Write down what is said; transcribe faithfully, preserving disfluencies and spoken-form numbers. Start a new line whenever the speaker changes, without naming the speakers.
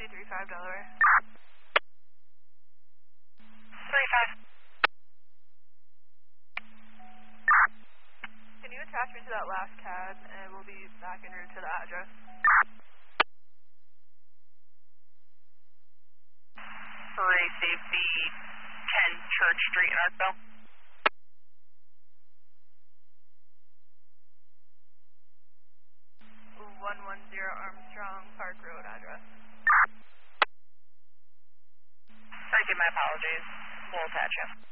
C three five Delaware.
three five.
Can you attach me to that last cab, and we'll be back en route to the address.
Receive the ten Church Street in Arkville.
one one zero Armstrong Park Road address.
Receive my apologies. We'll attach you.